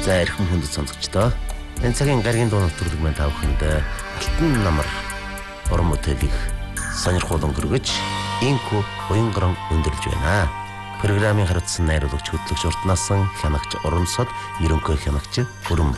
За эрхэм хүндэт сонсогчдоо. Энэ цагийн гаргийн дуу нэвтрүүлэг маань та бүхэнд алтан намар уран бүтээлийг сонирхол өнгөргөж инхүү уянган өндөрлж байна. Программын хариуцсан найруулагч хөтлөгч Уртнасан, хянагч Урамсод, ерөнхий хянагч Хүрэн